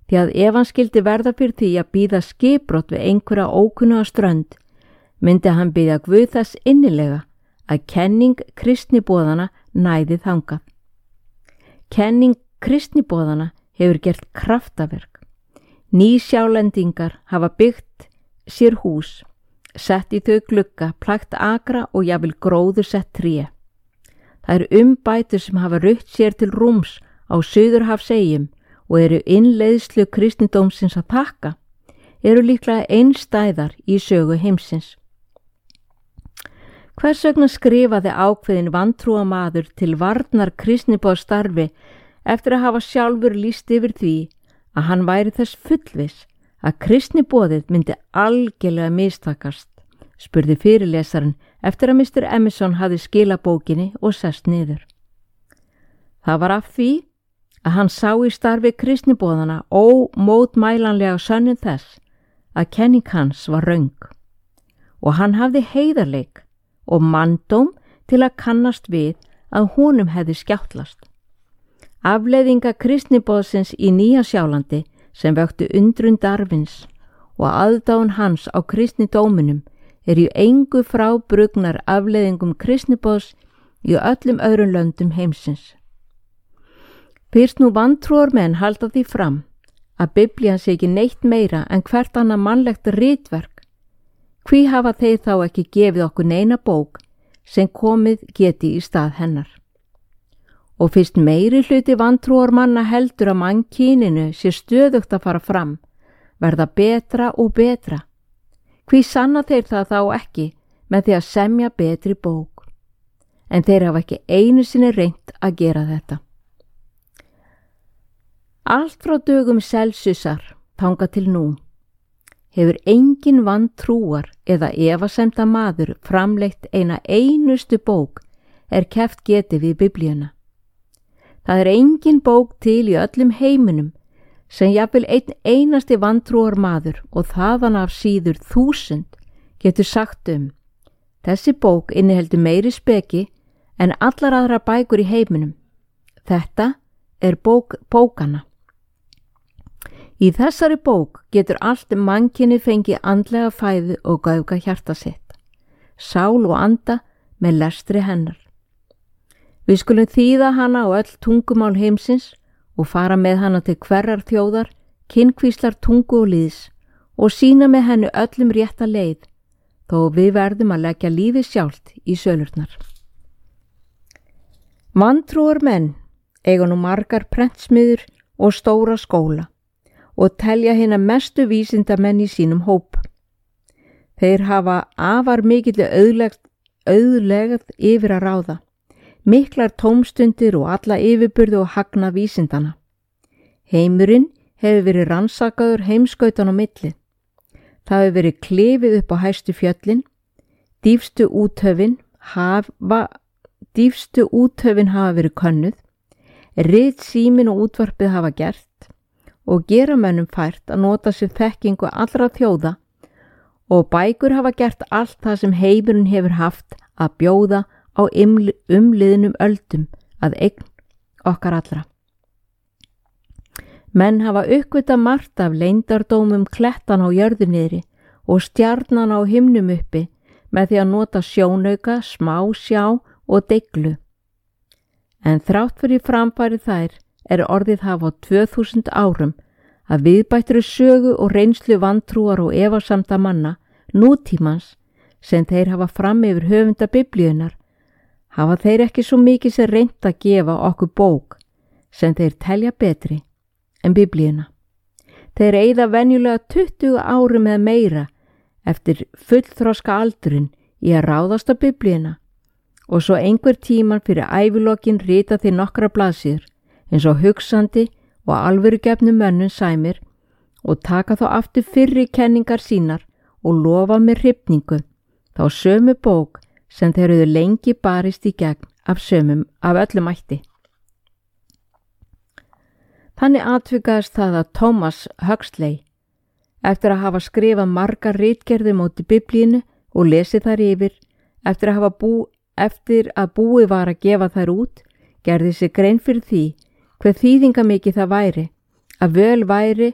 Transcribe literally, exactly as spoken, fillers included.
því að ef hann skildi verða fyrir því að bíða skipbrott við einhverja ókunnuga strönd, myndi hann biðja Guð þess innilega að kenning kristniboðana næði þangað. Kenning kristniboðana hefur gert kraftaverk. Nýsjálendingar hafa byggt sér hús, sett í þau glugga, plagt akra og jafnvel gróður sett tré. Það eru umbætur sem hafa rutt sér til rúms á Suðurhafseyjum og eru innleiðslu kristindómsins að þakka, eru líklega einstæðar í sögu heimsins. Hvers vegna skrifaði ákveðin vantrúamaður til varnar kristniboðsstarfi eftir að hafa sjálfur lýst yfir því að hann væri þess fullviss að kristniboðið myndi algjörlega mistakast, spurði fyrirlesarinn eftir að mister Emerson hafði skilað bókinni og sest niður. Það var af því að hann sá í starfi kristniboðana ómótmælanlega sönnun þess að kenning hans var röng og hann hafði heiðarleik og manndóm til að kannast við að honum hefði skjáttlast. Afleiðinga kristniboðsins í Nýja-Sjálandi sem vöktu undrun Darwins og aðdáun hans á kristnidóminum er í engu frábrugnar afleiðingum kristniboðs í öllum öðrum löndum heimsins. Fyrst nú vantrúarmenn halda því fram að Biblían sé ekki neitt meira en hvert annað mannlegt ritverk, hví hafa þeir þá ekki gefið okkur neina bók sem komið geti í stað hennar. Og fyrst meiri hluti vantrúarmanna heldur að mannkyninu sé stöðugt að fara fram, verða betra og betra, hví sanna þeir það þá ekki með því að semja betri bók, en þeir hafa ekki einu sinni reynt að gera þetta. Allt frá dögum Celsiusar þangað til nú hefur engin vantrúar eða efasemda maður framleitt eina einustu bók er keppt getið við Biblíuna. Það er engin bók til í öllum heiminum sem jafnvel einn einasti vantrúar maður og þaðan af síður þúsund getur sagt um. Þessi bók inniheldur meiri speki en allar aðra bækur í heiminum. Þetta er bók bókana. Í þessari bók getur allt mannkyni fengið andlega fæðu og gauka hjarta sitt, sál og anda með lestri hennar. Við skulum þýða hana á öll tungumál heimsins og fara með hana til hverrar þjóðar, kynkvíslar tungu og líðs og sína með henni öllum rétta leið, þó við verðum að leggja lífið sjálft í sölurnar. Vantrúar menn eiga nú margar prentsmiður og stóra skóla og telja hina mestu vísindamenn í sínum hóp. Þeir hafa afar mikilli auðlegað yfir að ráða, miklar tómstundir og alla yfirburði og hagna vísindana. Heimurinn hefur verið rannsakaður heimskautan á milli. Það hefur verið klifið upp á hæstu fjöllin, dýpstu úthöfin hafa, dýpstu úthöfin hafa verið könnuð, ritsímin og útvarpið hafa gert og gera mönnum fært að nota sér þekkingu allra þjóða og bækur hafa gert allt það sem heimurinn hefur haft að bjóða á umliðnum öldum að eign okkar allra. Menn hafa uppgötvað margt af leyndardómum klettan á jörðu niðri og stjarnan á himnum uppi með því að nota sjónauka, smásjá og deiglu. En þrátt fyrir framfæri þær er orðið hafa á tvö þúsund árum að viðbættri sögu og reynslu vantrúar og efasemda manna nútímans sem þeir hafa fram yfir höfunda Biblíunar, hafa þeir ekki svo mikið sem reynt að gefa okkur bók sem þeir telja betri en Biblíuna. Þeir eyða venjulega tuttugu árum eða meira eftir fullþroska aldurinn í að ráðast á Biblíuna og svo einhver tíman fyrir ævilokin rita þeir nokkra blaðsíður eins og hugsandi og alvörugefnu mönnum sæmir og taka þá aftur fyrri kenningar sínar og lofa með hrifningu þá sömu bók sem þeir höfðu lengi barist í gegn af sömum af öllum ætti. Þannig atvikaðist það að Thomas Huxley, eftir að hafa skrifað margar ritgerðir móti Biblíinu og lesið þær yfir, eftir að, hafa bú, eftir að búið var að gefa þær út, gerði sig grein fyrir því hver þýðingamikið það væri, að völ væri